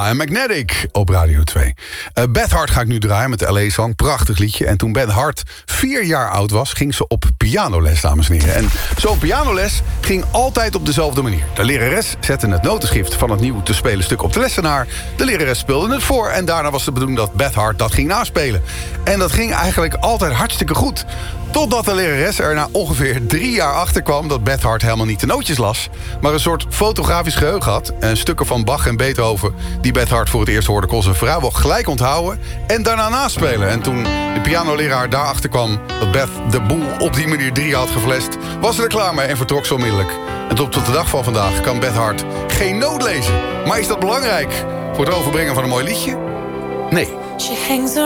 en Magnetic op Radio 2. Beth Hart ga ik nu draaien met de LA-song. Prachtig liedje. En toen Beth Hart 4 jaar oud was, ging ze op pianoles, dames en heren. En zo'n pianoles ging altijd op dezelfde manier. De lerares zette het notenschrift van het nieuw te spelen stuk op de lessenaar. De lerares speelde het voor en daarna was de bedoeling dat Beth Hart dat ging naspelen. En dat ging eigenlijk altijd hartstikke goed. Totdat de lerares er na ongeveer 3 jaar achter kwam dat Beth Hart helemaal niet de nootjes las, maar een soort fotografisch geheugen had. En stukken van Bach en Beethoven die Beth Hart voor het eerst hoorde, kon ze vrijwel gelijk onthouden en daarna naspelen. En toen de pianoleraar daarachter kwam dat Beth de boel op die manier 3 had geflesd, was ze er klaar mee en vertrok zo onmiddellijk. En tot de dag van vandaag kan Beth Hart geen noot lezen. Maar is dat belangrijk voor het overbrengen van een mooi liedje? Nee. She hangs